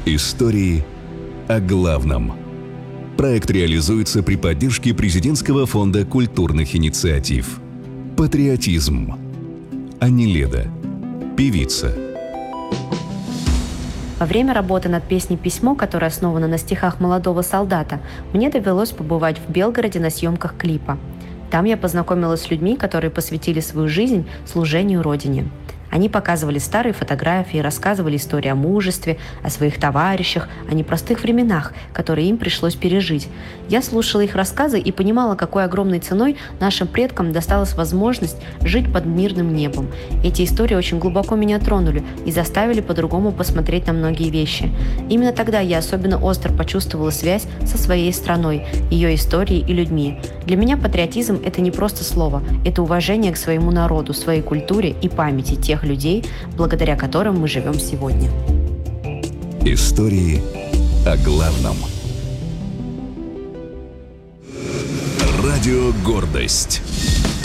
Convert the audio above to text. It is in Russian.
Истории о главном. Проект реализуется при поддержке Президентского фонда культурных инициатив. Патриотизм. Аниледа. Певица. Во время работы над песней «Письмо», которая основана на стихах молодого солдата, мне довелось побывать в Белгороде на съемках клипа. Там я познакомилась с людьми, которые посвятили свою жизнь служению Родине. Они показывали старые фотографии, рассказывали истории о мужестве, о своих товарищах, о непростых временах, которые им пришлось пережить. Я слушала их рассказы и понимала, какой огромной ценой нашим предкам досталась возможность жить под мирным небом. Эти истории очень глубоко меня тронули и заставили по-другому посмотреть на многие вещи. Именно тогда я особенно остро почувствовала связь со своей страной, ее историей и людьми. Для меня патриотизм – это не просто слово, это уважение к своему народу, своей культуре и памяти тех людей, благодаря которым мы живем сегодня. Истории о главном. Радио «Гордость».